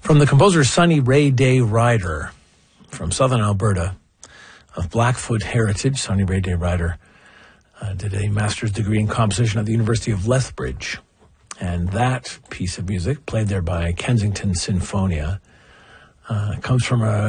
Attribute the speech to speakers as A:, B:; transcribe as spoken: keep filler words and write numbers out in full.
A: From the composer Sunny Ray Day Ryder from southern Alberta of Blackfoot heritage, Sunny Ray Day Ryder uh, did a master's degree in composition at the University of Lethbridge. And that piece of music, played there by Kensington Sinfonia, uh, comes from a